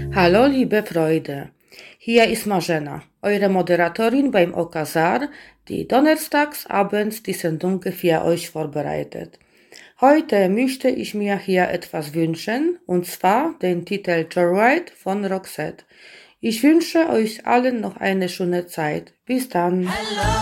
Hallo liebe Freunde, hier ist Marzena, eure Moderatorin beim Okazar, die donnerstags abends die Sendung für euch vorbereitet. Heute möchte ich mir hier etwas wünschen, und zwar den Titel Joyride von Roxette. Ich wünsche euch allen noch eine schöne Zeit. Bis dann.